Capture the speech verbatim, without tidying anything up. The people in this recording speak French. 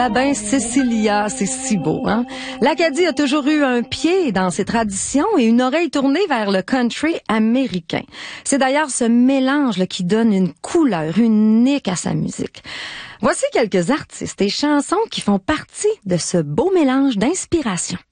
Ah ben, Cécilia, c'est si beau, hein? L'Acadie a toujours eu un pied dans ses traditions et une oreille tournée vers le country américain. C'est d'ailleurs ce mélange là, qui donne une couleur unique à sa musique. Voici quelques artistes et chansons qui font partie de ce beau mélange d'inspiration.